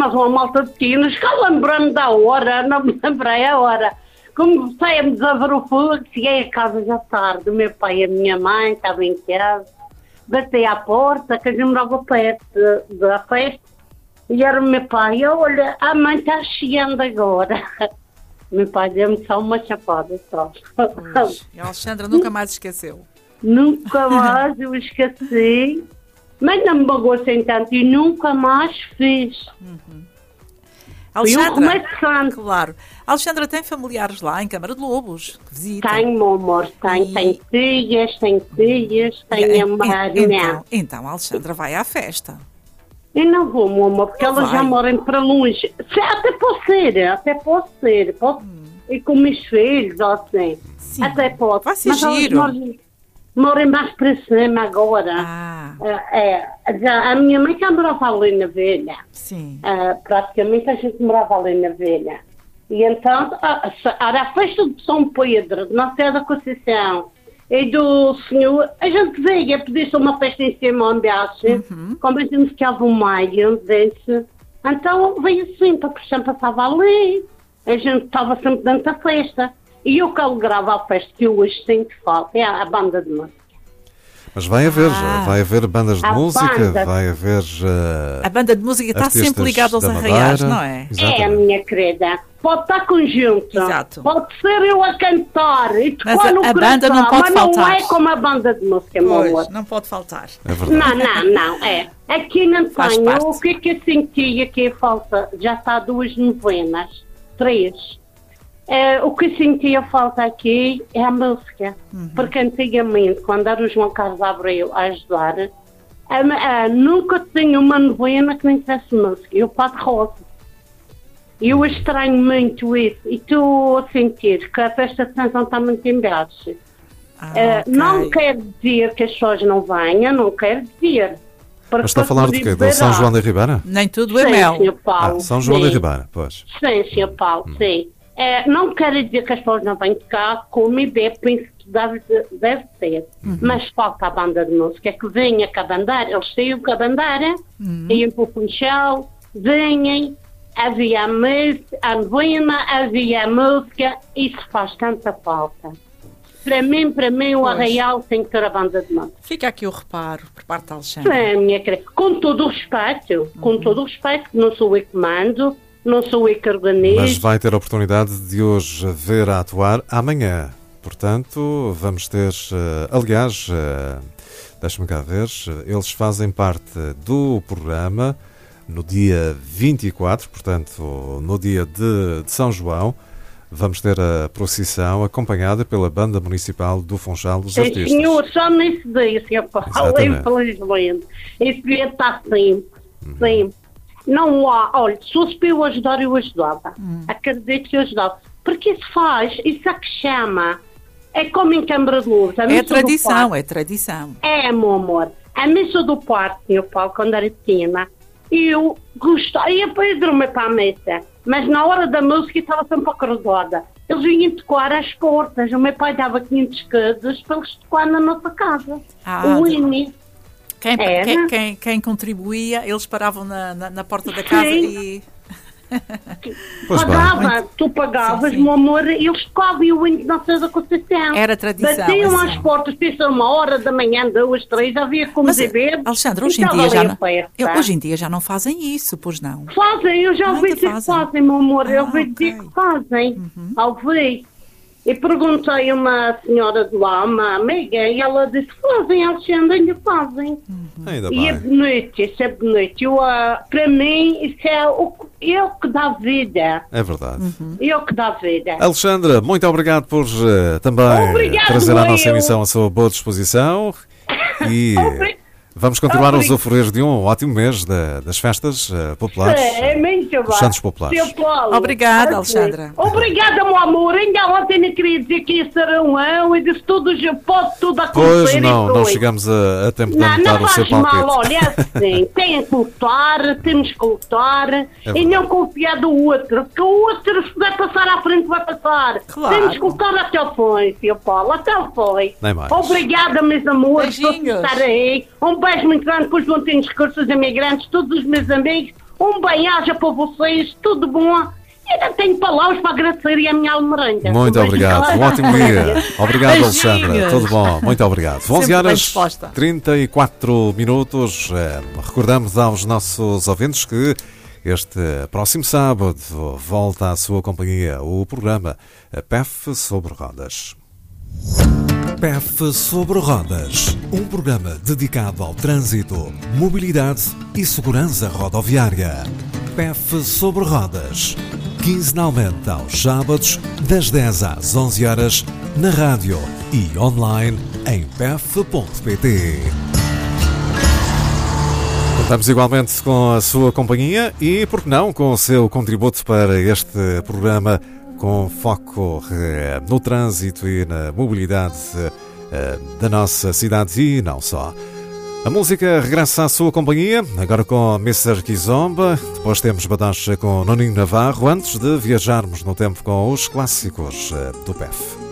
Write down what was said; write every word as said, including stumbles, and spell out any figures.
mas uma malta de tinos, que eu lembrando da hora, não me lembrei a hora. Como sai a me desavar o fogo, cheguei a casa já tarde, o meu pai e a minha mãe estavam em casa, bati à porta, que a gente morava perto de- da festa, e era o meu pai, olha, a mãe está chegando agora. O meu pai deu-me só uma chapada só. Pois. E a Alexandra nunca mais esqueceu. Nunca mais eu esqueci, mas não me magoou assim tanto e nunca mais fiz. Foi um Alexandra, começante. claro. Alexandra tem familiares lá em Câmara de Lobos que visitam. Tenho, meu amor, tenho, E- tenho filhas, tenho filhas, E- tenho a en- Maria. então, então, a Alexandra vai à festa. Eu não vou, meu amor, porque Não elas vai. já moram para longe. Se- Até posso ser, até posso ser. Posso ir com meus filhos, ou assim. Sim. Até posso. Vai ser Mas elas giro. moram, moram mais para cima agora. Ah, É, é, já, a minha mãe já morava ali na Velha. sim. Ah, praticamente a gente morava ali na Velha. E então, ah, se- era a festa de São Pedro, de Nossa Senhora da Conceição, e do senhor, a gente veio pedir-se uma festa em cima onde acha, como a gente ficava um maio, desse. Então veio assim, para que sempre passava ali, a gente estava sempre dentro da festa. E eu que alegrava a festa, que eu hoje sinto falta, é a, a banda de música. Mas vai haver, Ah. vai haver bandas de A música, banda. vai haver eh, A banda de música está artistas sempre ligada aos da arraiais, Madeira. não é? Exatamente. É, minha querida. Pode estar conjunto. Exato. Pode ser eu a cantar e Mas tocar a- no a coração, banda não pode mas não faltar. é como a banda de música, meu amor. Pois, não pode faltar. É verdade. Não, não, não, é. Aqui não Faz tenho. parte. O que é que eu sentia que falta? Já está duas novenas, três. É, o que eu sentia falta aqui é a música. Uhum. Porque antigamente, quando era o João Carlos Abreu a ajudar, a, a, nunca tinha uma novena que nem tivesse música. E o Padre Rosa. Eu estranho muito isso. E estou a sentir que a festa de Sanção está muito em baixo. Ah, Eh, ok. Não quer dizer que as pessoas não venham, não quer dizer. Mas está a falar de quê? Do São João da Ribeira? Nem tudo é Sim, mel. senhor Paulo. Ah, São João sim. da Ribeira, pois. Sim, senhor Paulo, sim. Eh, não quer dizer que as pessoas não vêm cá, como ideia, penso que deve, deve ser. Mas falta a banda de música, que venha com a bandeira. Eles saíam com a bandeira, iam para o Funchal, venham, havia a música, a novena, havia a música, isso faz tanta falta. Para mim, para mim, o Pois. Arraial tem que ter a banda de música. Fica aqui o reparo por parte da Alexandra. Sim, minha querida. Com todo o respeito, com todo o respeito, que não sou eu que mando, não sou eu que organizo. Mas vai ter a oportunidade de hoje ver a atuar amanhã. Portanto, vamos ter, eh, aliás, eh, deixa-me cá ver, eles fazem parte do programa no dia vinte e quatro, portanto, no dia de, de São João. Vamos ter a procissão acompanhada pela Banda Municipal do Funchal dos Sim, Artistas. senhor, só nesse dia, senhor Paulo, Exatamente. infelizmente. Esse dia está sempre, sempre. Não há, olha, se fosse para eu ajudar, eu ajudava. Acredito que eu ajudava. Porque isso faz, isso é que chama. É como em Câmara de Lourdes. a É missa do tradição, Parque. é tradição. É, meu amor. A missa do Parque, senhor Paulo, quando era pequena, eu gostava, ia para ir dormir para a missa, mas na hora da música estava sempre acordada. Eles vinham tocar às portas. O meu pai dava quinhentos escadas para eles tocar na nossa casa. Ah, o de- Winnie. Quem, Era. quem, quem, quem contribuía, eles paravam na, na, na porta da casa Sim. e... Pois bem. Pagava, tu pagavas, Sim, sim. meu amor, e eles tocavam e o Winnie não sei da Conceição. Era tradição, Batiam assim. às portas, pensa uma hora da manhã, duas, três, havia como Mas, beber. Alexandra, e hoje em, estava dia já ali não, a festa. eu- hoje em dia já não fazem isso, pois não? Fazem, eu já Ah, ouvi ainda dizer que fazem. fazem, meu amor. Eu Ah, ouvi dizer ok. que fazem. Uhum. Ouvi. E perguntei a uma senhora de lá, uma amiga, e ela disse: fazem, Alexandre, ainda fazem. Ainda E é bem. bonito, isso é bonito. Eu, ah, para mim, isso é o, que- é o que dá vida. É verdade. É o que dá vida. Alexandra, muito obrigado por eh, também Obrigado, trazer à nossa eu. emissão a sua boa disposição e Obri- vamos continuar a Obri- usufruir de um ótimo mês da- das festas eh, populares. É, muito bem. Dos Santos Populares. Seu Paulo. Obrigada, Assim. Alexandra. Obrigada, meu amor. Ainda ontem não queria dizer que ia ser um ano e disse tudo, pode tudo acontecer. Pois e não, não foi. chegamos a, a tempo de Não, anotar não o seu faz palpite. mal, olha, é assim, tem que lutar, temos que lutar e verdade. não confiar do outro, porque o outro se vai passar à frente vai passar. Claro. Temos que lutar até o fim, senhor Paulo, até o fim. Nem mais. Obrigada, meus amores, por Beijinhos. estar aí. Um beijo muito grande para os montinhos recursos imigrantes, todos os meus amigos. Um bem-aja para vocês, tudo bom. E ainda tenho palavras para agradecer a minha almerenda. Muito obrigado, um ótimo dia. Obrigado, Beijinhos. Alexandra. Tudo bom, muito obrigado. Sempre onze bem horas disposta. trinta e quatro minutos. Eh, recordamos aos nossos ouvintes que este próximo sábado volta à sua companhia o programa P E F sobre Rodas. P E F sobre Rodas, um programa dedicado ao trânsito, mobilidade e segurança rodoviária. P E F sobre Rodas, quinzenalmente aos sábados, das dez às onze horas, na rádio e online em p f ponto p t. Contamos igualmente com a sua companhia e, por que não, com o seu contributo para este programa com foco eh, no trânsito e na mobilidade eh, da nossa cidade e não só. A música regressa à sua companhia, agora com mister Kizomba, depois temos Badasha com Noninho Navarro, antes de viajarmos no tempo com os clássicos eh, do P E F.